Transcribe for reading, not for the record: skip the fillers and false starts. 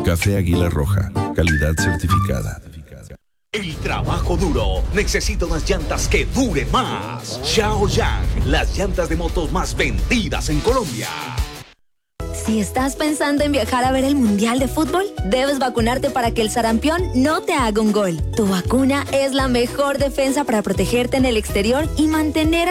Café Águila Roja, calidad certificada. El trabajo duro necesita unas llantas que duren más. Shaoyang, las llantas de motos más vendidas en Colombia. Si estás pensando en viajar a ver el Mundial de Fútbol, debes vacunarte para que el sarampión no te haga un gol. Tu vacuna es la mejor defensa para protegerte en el exterior y mantener